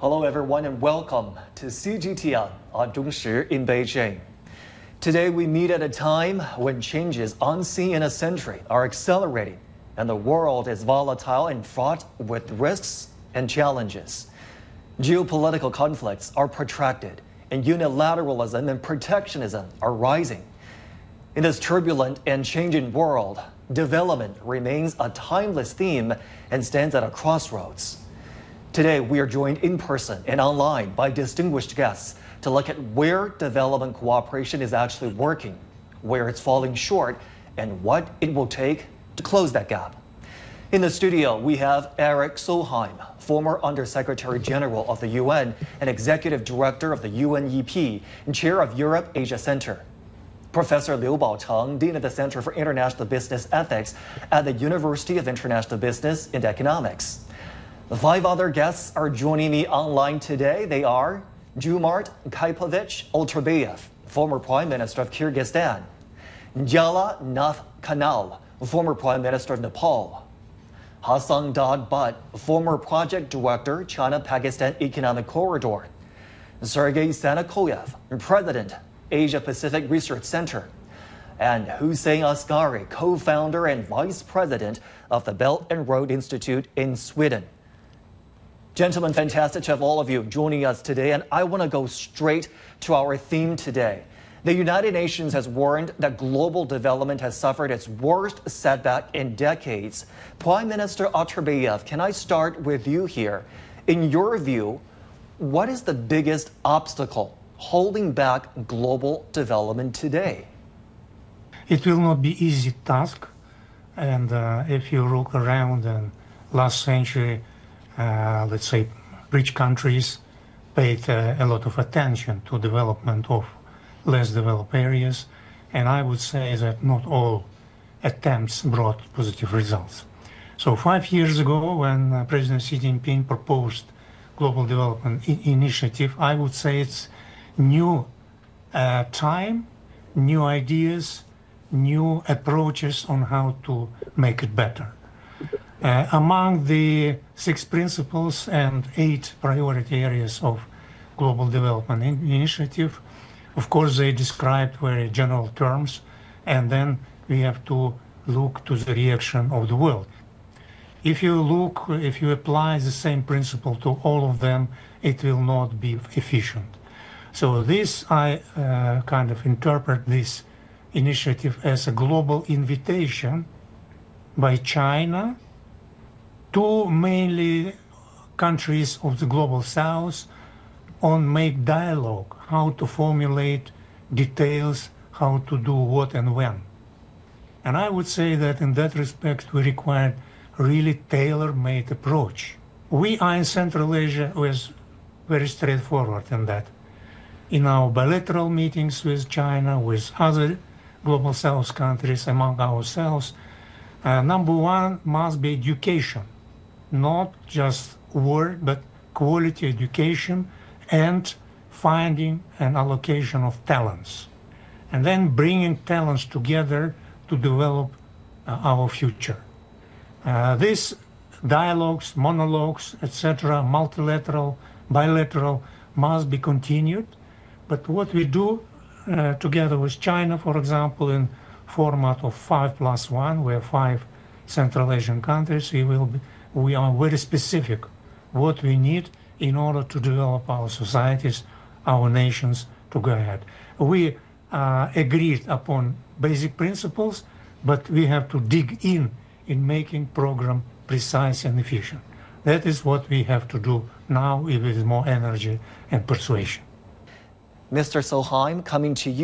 Hello everyone and welcome to CGTN on Zhongshi in Beijing. Today we meet at a time when changes unseen in a century are accelerating and the world is volatile and fraught with risks and challenges. Geopolitical conflicts are protracted and unilateralism and protectionism are rising. In this turbulent and changing world, development remains a timeless theme and stands at a crossroads. Today, we are joined in person and online by distinguished guests to look at where development cooperation is actually working, where it's falling short, and what it will take to close that gap. In the studio, we have Erik Solheim, former Undersecretary General of the UN and Executive Director of the UNEP and Chair of Europe-Asia Center. Professor Liu Baocheng, Dean of the Center for International Business Ethics at the University of International Business and Economics. The 5 other guests are joining me online today. They are Zhumart Kaipovich Oturbayev, former Prime Minister of Kyrgyzstan; Jala Nath Kanal, former Prime Minister of Nepal; Hassan Dad Butt, former Project Director, China-Pakistan Economic Corridor; Sergei Sanakoyev, President, Asia-Pacific Research Center; and Hussein Asghari, co-founder and vice president of the Belt and Road Institute in Sweden. Gentlemen, fantastic to have all of you joining us today, and I want to go straight to our theme today. The United Nations has warned that global development has suffered its worst setback in decades. Prime Minister Oturbayev, can I start with you here? In your view, what is the biggest obstacle holding back global development today? It will not be an easy task, and if you look around in last century, let's say, rich countries paid a lot of attention to development of less developed areas, and I would say that not all attempts brought positive results. So 5 years ago, when President Xi Jinping proposed Global Development Initiative, I would say it's new time, new ideas, new approaches on how to make it better. Among the 6 principles and 8 priority areas of Global Development Initiative, of course, they described very general terms, and then we have to look to the reaction of the world. If you apply the same principle to all of them, it will not be efficient. So this, I kind of interpret this initiative as a global invitation by China to mainly countries of the global south on make dialogue, how to formulate details, how to do what and when. And I would say that in that respect we require really tailor-made approach. We are in Central Asia was very straightforward in that. In our bilateral meetings with China, with other global south countries, among ourselves, number 1 must be education. Not just word, but quality education and finding an allocation of talents. And then bringing talents together to develop our future. These dialogues, monologues, etc., multilateral, bilateral, must be continued. But what we do together with China, for example, in format of 5+1, where 5 Central Asian countries, we are very specific what we need in order to develop our societies, our nations to go ahead. We agreed upon basic principles, but we have to dig in making program precise and efficient. That is what we have to do now with more energy and persuasion. Mr. Solheim, coming to you.